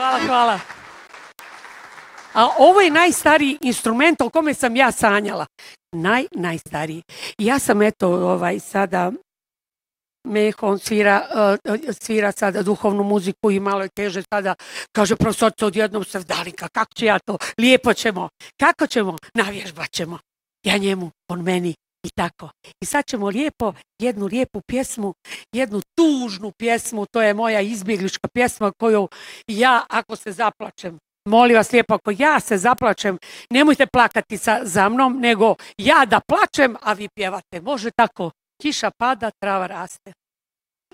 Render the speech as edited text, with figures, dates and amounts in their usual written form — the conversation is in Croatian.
Hvala. A ovo je najstariji instrument o kome sam ja sanjala. Najstariji. Ja sam sada Meho svira sada duhovnu muziku i malo je teže sada, kaže profesorica odjednom se Dalinka, kako će ja to, lijepo ćemo, kako ćemo, navježbat ćemo. Ja njemu, on meni i tako. I sad ćemo jednu lijepu pjesmu, jednu tužnu pjesmu, to je moja izbjeglička pjesma koju ja, ako se zaplačem, molim vas lijepo, ako ja se zaplačem, nemojte plakati za mnom, nego ja da plačem, a vi pjevate. Može tako, kiša pada, trava raste.